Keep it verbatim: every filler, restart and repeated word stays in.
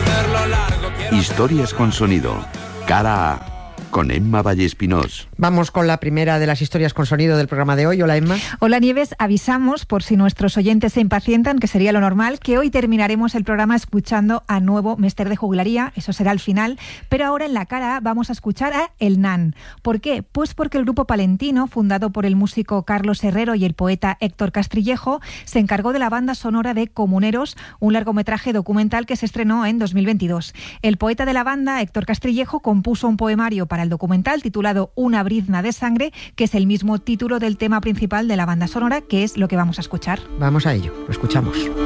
Historias con sonido. Cara A. Con Emma Vallespinós. Vamos con la primera de las historias con sonido del programa de hoy. Hola, Emma. Hola, Nieves. Avisamos, por si nuestros oyentes se impacientan, que sería lo normal, que hoy terminaremos el programa escuchando a Nuevo Mester de Juglaría. Eso será al final. Pero ahora en la cara A vamos a escuchar a El Nan. ¿Por qué? Pues porque el grupo palentino, fundado por el músico Carlos Herrero y el poeta Héctor Castrillejo, se encargó de la banda sonora de Comuneros, un largometraje documental que se estrenó en dos mil veintidós. El poeta de la banda, Héctor Castrillejo, compuso un poemario para el documental titulado Una brizna de sangre, que es el mismo título del tema principal de la banda sonora, que es lo que vamos a escuchar. Vamos a ello, lo escuchamos.